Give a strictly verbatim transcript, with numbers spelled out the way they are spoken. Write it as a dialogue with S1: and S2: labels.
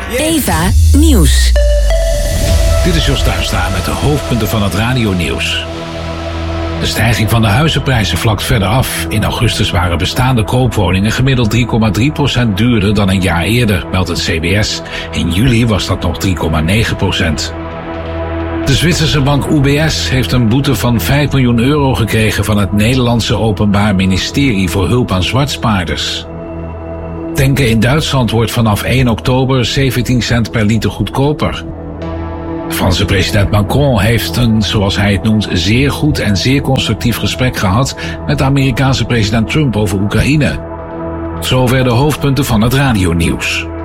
S1: Eva Nieuws.
S2: Dit is Jos Tuinstra met de hoofdpunten van het radionieuws. De stijging van de huizenprijzen vlakt verder af. In augustus waren bestaande koopwoningen gemiddeld drie komma drie procent duurder dan een jaar eerder, meldt het C B S. In juli was dat nog drie komma negen procent. De Zwitserse bank U B S heeft een boete van vijf miljoen euro gekregen van het Nederlandse Openbaar Ministerie voor hulp aan zwartspaarders. Tanken in Duitsland wordt vanaf één oktober zeventien cent per liter goedkoper. De Franse president Macron heeft een, zoals hij het noemt, zeer goed en zeer constructief gesprek gehad met de Amerikaanse president Trump over Oekraïne. Zover de hoofdpunten van het radionieuws.